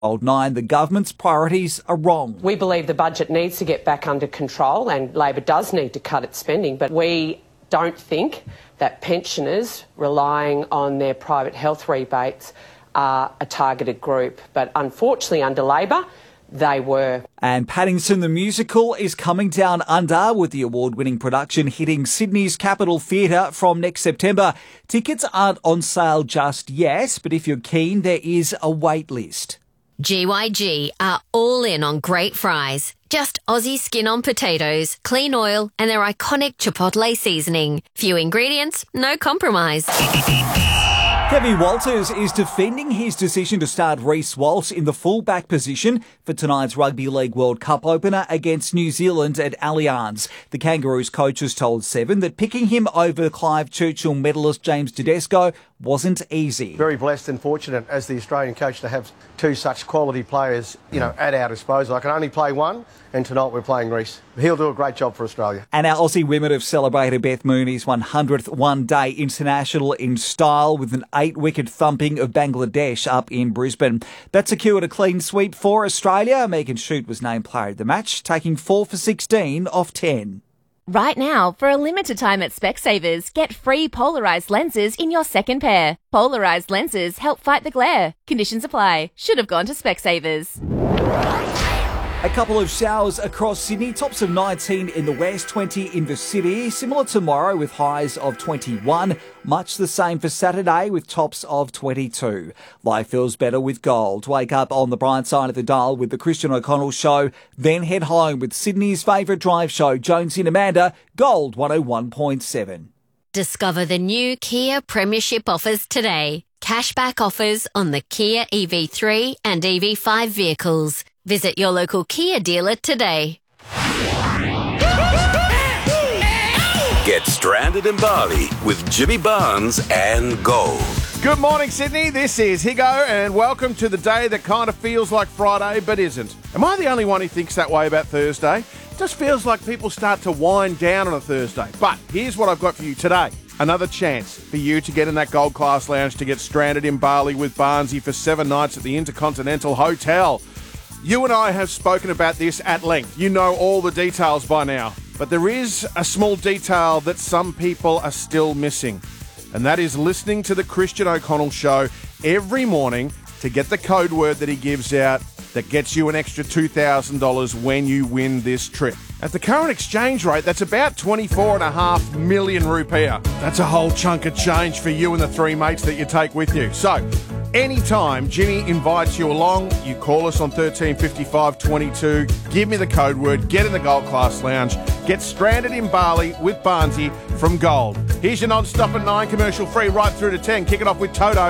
Old Nine, the government's priorities are wrong. We believe the budget needs to get back under control and Labor does need to cut its spending, but we don't think that pensioners relying on their private health rebates are a targeted group. But unfortunately, under Labor, they were. And Paddington the Musical is coming down under, with the award-winning production hitting Sydney's Capitol Theatre from next September. Tickets aren't on sale just yet, but if you're keen, there is a wait list. GYG are all in on great fries. Just Aussie skin on potatoes, clean oil, and their iconic Chipotle seasoning. Few ingredients, no compromise. Kevin Walters is defending his decision to start Reece Walsh in the full-back position for tonight's Rugby League World Cup opener against New Zealand at Allianz. The Kangaroos coach has told Seven that picking him over Clive Churchill medalist James Tedesco wasn't easy. Very blessed and fortunate as the Australian coach to have two such quality players, at our disposal. I can only play one, and tonight we're playing Reece. He'll do a great job for Australia. And our Aussie women have celebrated Beth Mooney's 100th one-day international in style with an 8-wicket thumping of Bangladesh up in Brisbane. That secured a clean sweep for Australia. Megan Shute was named player of the match, taking 4 for 16 off 10. Right now, for a limited time at Specsavers, get free polarised lenses in your second pair. Polarised lenses help fight the glare. Conditions apply. Should have gone to Specsavers. A couple of showers across Sydney, tops of 19 in the west, 20 in the city. Similar tomorrow with highs of 21. Much the same for Saturday with tops of 22. Life feels better with gold. Wake up on the bright side of the dial with the Christian O'Connell Show. Then head home with Sydney's favourite drive show, Jonesy and Amanda, Gold 101.7. Discover the new Kia Premiership offers today. Cashback offers on the Kia EV3 and EV5 vehicles. Visit your local Kia dealer today. Get stranded in Bali with Jimmy Barnes and Gold. Good morning, Sydney. This is Higo, and welcome to the day that kind of feels like Friday but isn't. Am I the only one who thinks that way about Thursday? It just feels like people start to wind down on a Thursday. But here's what I've got for you today. Another chance for you to get in that Gold Class Lounge to get stranded in Bali with Barnesy for 7 nights at the Intercontinental Hotel. You and I have spoken about this at length. You know all the details by now. But there is a small detail that some people are still missing. And that is listening to the Christian O'Connell Show every morning to get the code word that he gives out that gets you an extra $2,000 when you win this trip. At the current exchange rate, that's about 24.5 million rupiah. That's a whole chunk of change for you and the 3 mates that you take with you. So, anytime Jimmy invites you along, you call us on 1355 22, give me the code word, get in the Gold Class Lounge, get stranded in Bali with Barnesy from Gold. Here's your non-stop at 9, commercial free right through to 10, kicking off with Toto.